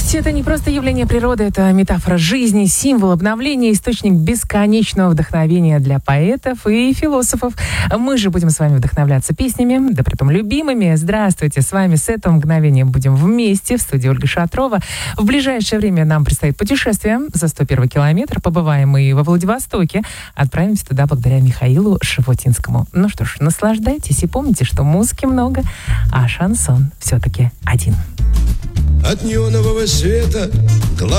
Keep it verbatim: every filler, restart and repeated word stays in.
Ведь это не просто явление природы, это метафора жизни, символ обновления, источник бесконечного вдохновения для поэтов и философов. Мы же будем с вами вдохновляться песнями, да притом любимыми. Здравствуйте, с вами с этого мгновения будем вместе в студии Ольга Шатрова. В ближайшее время нам предстоит путешествие за сто первый километр. Побываем мы во Владивостоке. Отправимся туда благодаря Михаилу Шафутинскому. Ну что ж, наслаждайтесь и помните, что музыки много, а шансон все-таки один. От неонового света